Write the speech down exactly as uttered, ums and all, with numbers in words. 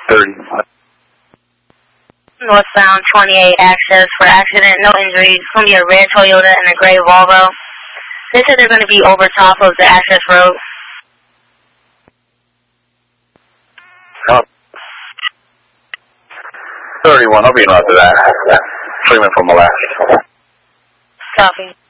thirty. Northbound twenty-eight access for accident, no injuries. It's going to be a red Toyota and a gray Volvo. They said they're going to be over top of the access road. Oh. thirty-one, I'll be north of that. Freeman from Alaska. Copy.